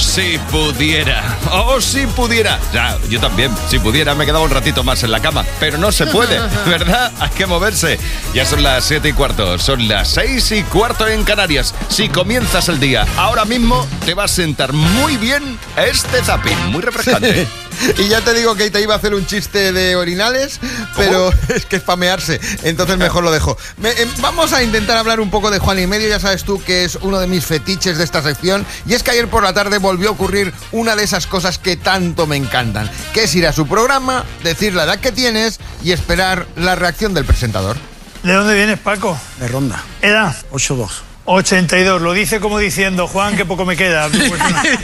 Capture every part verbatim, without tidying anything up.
si pudiera, oh, si pudiera. Ya, yo también, si pudiera me quedaba un ratito más en la cama, pero no se puede, ¿verdad? Hay que moverse. Ya son las siete y cuarto, son las seis y cuarto en Canarias. Si comienzas el día ahora mismo, te va a sentar muy bien este zapping, muy refrescante. Y ya te digo que te iba a hacer un chiste de orinales, pero ¿cómo? Es que es pamearse, entonces mejor lo dejo. Me, eh, vamos a intentar hablar un poco de Juan y Medio, ya sabes tú que es uno de mis fetiches de esta sección, y es que ayer por la tarde volvió a ocurrir una de esas cosas que tanto me encantan, que es ir a su programa, decir la edad que tienes y esperar la reacción del presentador. ¿De dónde vienes, Paco? De Ronda. ¿Edad? ocho dos. ochenta y dos, lo dice como diciendo, Juan, que poco me queda. Pues,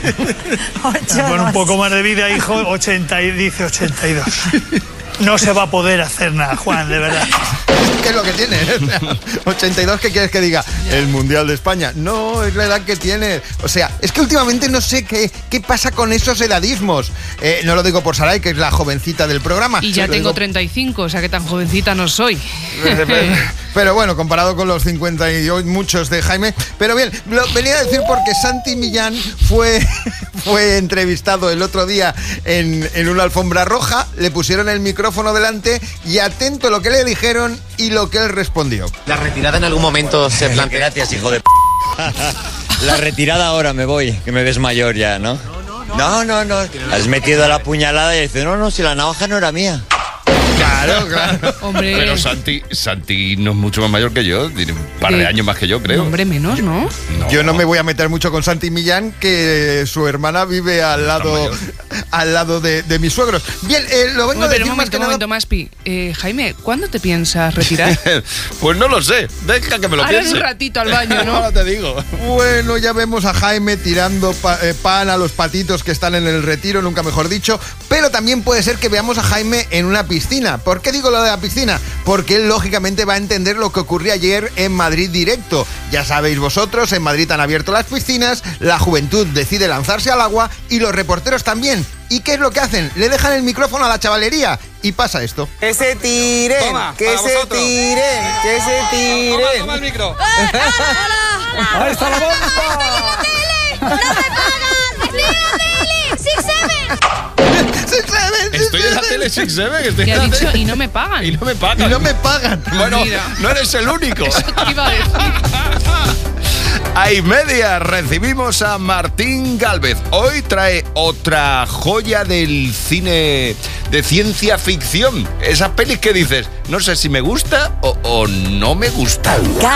bueno, un poco más de vida, hijo, ochenta y dice ochenta y dos. No se va a poder hacer nada, Juan, de verdad. ¿Qué es lo que tiene? ochenta y dos, ¿qué quieres que diga? El Mundial de España. No, es la edad que tiene. O sea, es que últimamente no sé qué, qué pasa con esos edadismos. Eh, no lo digo por Saray, que es la jovencita del programa. Y ya lo tengo digo... treinta y cinco, o sea que tan jovencita no soy. Pero bueno, comparado con los cincuenta y muchos de Jaime. Pero bien, lo venía a decir porque Santi Millán fue, fue entrevistado el otro día en, en una alfombra roja, le pusieron el micrófono delante y atento a lo que le dijeron y lo que él respondió. ¿La retirada en algún momento se plantea? Gracias, hijo de p***. La retirada ahora me voy, que me ves mayor ya, ¿no? No, no, no. Has metido la puñalada y dices, no, no, si la navaja no era mía. Claro, claro. Hombre. Pero Santi, Santi no es mucho más mayor que yo, tiene un par de años más que yo, creo. Hombre, menos, ¿no? No. Yo no me voy a meter mucho con Santi Millán, que su hermana vive al lado, al lado de, de mis suegros. Bien, eh, lo vengo Bueno, a decir pero un más que momento, un nada... momento, Maspi. Eh, Jaime, ¿cuándo te piensas retirar? Pues no lo sé, deja que me lo Ahora en piense. un ratito al baño, ¿no? Ahora te digo. Bueno, ya vemos a Jaime tirando pa, eh, pan a los patitos que están en el retiro, nunca mejor dicho, pero también puede ser que veamos a Jaime en una piscina. ¿Por qué digo lo de la piscina? Porque él lógicamente va a entender lo que ocurrió ayer en Madrid Directo. Ya sabéis vosotros, en Madrid han abierto las piscinas, la juventud decide lanzarse al agua y los reporteros también. ¿Y qué es lo que hacen? Le dejan el micrófono a la chavalería y pasa esto. Que se tiren, Toma, que para se vosotros. tiren, que se tiren. Toma, toma el micro. ¡Ahí está la bomba! ¡No me pagan! ¡Estoy en la tele! ¡Six Seven! Estoy en la tele Six Seven, estoy Te en ha la dicho, tele. y no me pagan. Y no me pagan. Y no me pagan. Bueno, Mira. no eres el único. Eso te iba a decir. A y media recibimos a Martín Gálvez. Hoy trae otra joya del cine de ciencia ficción. Esas pelis que dices, no sé si me gusta o, o no me gusta.